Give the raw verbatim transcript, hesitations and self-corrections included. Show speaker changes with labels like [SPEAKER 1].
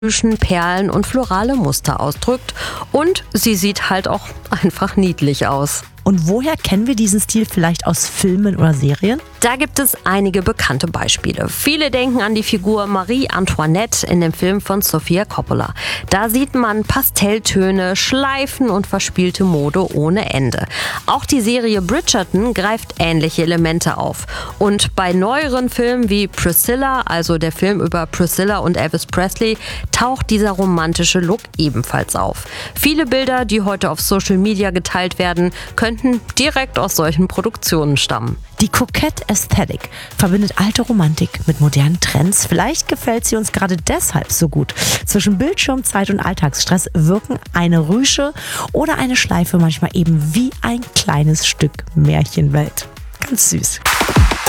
[SPEAKER 1] Perlen und florale Muster ausdrückt und sie sieht halt auch einfach niedlich aus.
[SPEAKER 2] Und woher kennen wir diesen Stil vielleicht aus Filmen oder Serien?
[SPEAKER 1] Da gibt es einige bekannte Beispiele. Viele denken an die Figur Marie Antoinette in dem Film von Sofia Coppola. Da sieht man Pastelltöne, Schleifen und verspielte Mode ohne Ende. Auch die Serie Bridgerton greift ähnliche Elemente auf. Und bei neueren Filmen wie Priscilla, also der Film über Priscilla und Elvis Presley, taucht dieser romantische Look ebenfalls auf. Viele Bilder, die heute auf Social Media geteilt werden, könnten direkt aus solchen Produktionen stammen.
[SPEAKER 2] Die Coquette Aesthetic verbindet alte Romantik mit modernen Trends. Vielleicht gefällt sie uns gerade deshalb so gut. Zwischen Bildschirmzeit und Alltagsstress wirken eine Rüsche oder eine Schleife manchmal eben wie ein kleines Stück Märchenwelt. Ganz süß.